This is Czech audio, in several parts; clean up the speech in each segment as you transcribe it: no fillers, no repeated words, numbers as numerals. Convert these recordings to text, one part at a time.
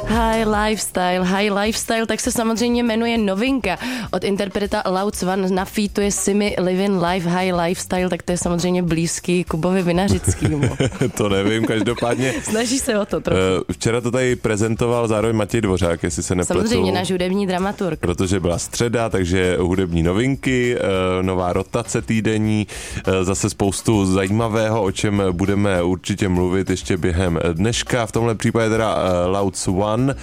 High Lifestyle, tak se samozřejmě jmenuje novinka od interpreta Loud One na featu je Simi Living Life High Lifestyle, tak to je samozřejmě blízký Kubovi Vinařickýmu. To nevím, každopádně. Snaží se o to trochu. Včera to tady prezentoval zároveň Matěj Dvořák, jestli se nepletu. Samozřejmě náš hudební dramaturg. Protože byla středa, takže hudební novinky, nová rotace týdenní, zase spoustu zajímavého, o čem budeme určitě mluvit ještě během dneška. V tomhle případě teda Loud One.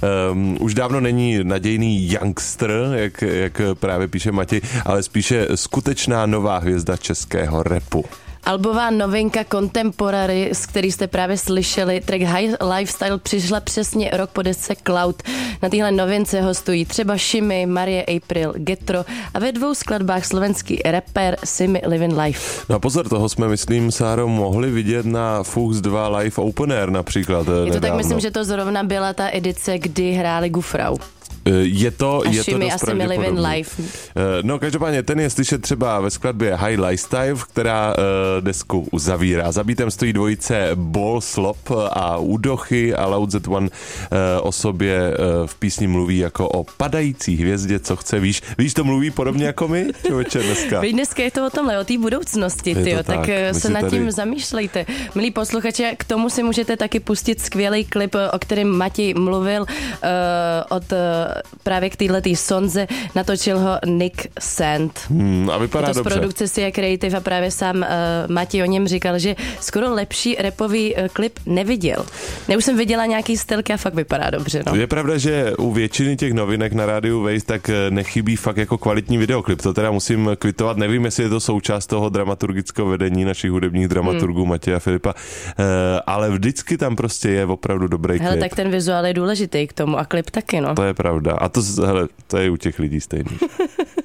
Už dávno není nadějný youngster, jak právě píše Matěj, ale spíše skutečná nová hvězda českého rapu. Albová novinka Contemporary, z který jste právě slyšeli, track High Lifestyle přišla přesně rok po desce Cloud. Na téhle novince hostují třeba Shimmy, Marie April, Getro a ve 2 skladbách slovenský rapper Simi Living Life. No a pozor, toho jsme, myslím, Sáro, mohli vidět na Fuchs 2 Live Open Air například. Je to nedávno. tak, myslím, že to zrovna byla ta edice, kdy hráli Gufrau. Je to Shimmy dost a Simi Living Life. No každopádně ten je slyšet třeba ve skladbě High Lifestyle, která desku uzavírá. Za beatem stojí dvojice Ball Slop a Udochy a Loud One o sobě v písni mluví jako o padající hvězdě, co chce, víš. Víš, to mluví podobně jako my, člověče, dneska. Víš, dneska je to o tomhle, o té budoucnosti, tyjo, tak se nad tím zamýšlejte. Milí posluchači, k tomu si můžete taky pustit skvělý klip, o kterém Matěj mluvil od právě k této sonze, natočil ho Nick Sand. A vypadá je to z dobře. produkce Sia Creative a právě sám Matěj o něm říkal, že skoro lepší rapový klip neviděl. Ne, už jsem viděla nějaký stylky a fakt vypadá dobře. No. Je pravda, že u většiny těch novinek na rádiu Waze tak nechybí fakt jako kvalitní videoklip. To teda musím kvitovat. Nevím, jestli je to součást toho dramaturgického vedení našich hudebních dramaturgů Matěje a Filipa, ale vždycky tam prostě je opravdu dobrý klip. Hele, tak ten vizuál je důležitý k tomu a klip taky, no. To je pravda. A to je u těch lidí stejný.